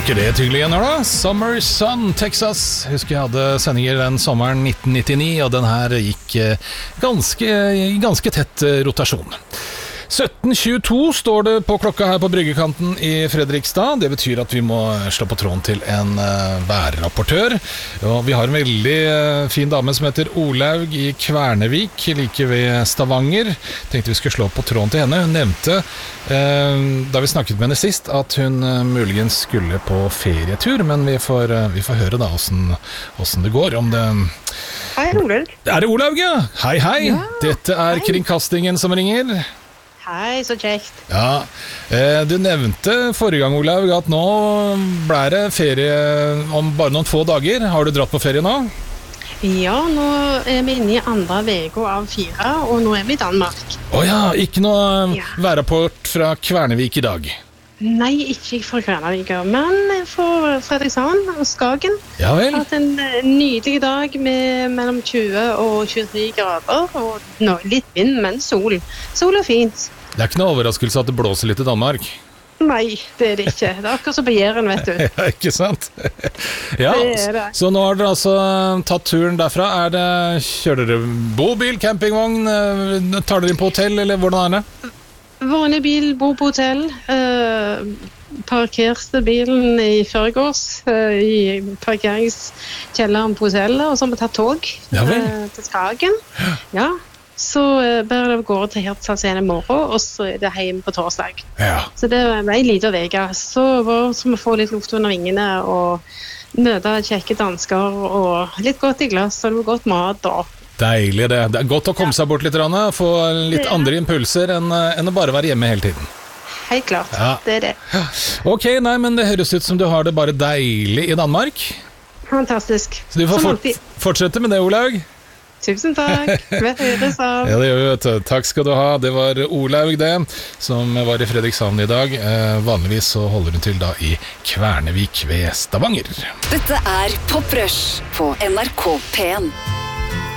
ikke det hyggelig igjen da? Summer Sun, Texas. Husker jeg hadde sendinger den sommeren 1999, og den her gikk ganske tett rotasjon. 17.22 står det på klokka her på bryggekanten i Fredrikstad. Det betyr at vi må slå på tråden til en værrapportør. Og vi har en veldig fin dame som heter Olaug i Kvernevik, like ved Stavanger. Tenkte vi skulle slå på tråden til henne. Hun nevnte, da vi snakket med henne sist, at hun muligens skulle på ferietur, men vi får høre da hvordan det går. Hei, Olaug. Er det Olaug, ja? Hei, hei. Ja, dette er hei. Kringkastingen som ringer. Hei, så kjekt. Ja, du nevnte forrige gang, Olaug, at nå ble det ferie om bare noen få dager. Har du dratt på ferie nå? Ja, nå er vi inne i andre veko av 4, og nå er vi i Danmark. Åja, ikke noe værrapport fra Kvernevik i dag? Nei, ikke fra Kvernevik, men fra Fredrikstad og Skagen. Ja vel. Hatt en nydelig dag med mellom 20 og 23 grader, og litt vind, men sol. Sol er fint. Det er ikke noe overraskelse at det blåser litt i Danmark. Nei, det er det ikke. Det er akkurat som på Jæren, vet du. Ja, ikke sant? Ja, det. Så nå har dere altså tatt turen derfra. Kjører dere bobil, campingvogn? Tar dere inn på hotell, eller hvordan er det? Vanlig bil, bor på hotell. Parkerte bilen i førgårs i parkeringskjelleren på hotellet, og så har vi tatt tog til Skagen. Ja. Så bærer det av gårde til Hirtshals i morgen, og så er det hjemme på torsdag. Ja. Så det er en liten veke. Så vi får litt luft under vingene, og møte kjekke dansker, og litt godt i glass, og det var godt mat da. Deilig det. Det er godt å komme seg bort litt, få litt andre impulser enn å bare være hjemme hele tiden. Helt klart, det er det. Ok, nei, men det høres ut som du har det bare deilig i Danmark. Fantastisk. Så du får fortsette med det, Olaug. Tusen takk. Vi høres av. Ja, det gjør vi, vet du. Takk skal du ha. Det var Olaug det, som var i Fredrikshavn i dag. Vanligvis så holder hun til da i Kvernevik ved Stavanger. Dette er Pop Rush på NRK P1.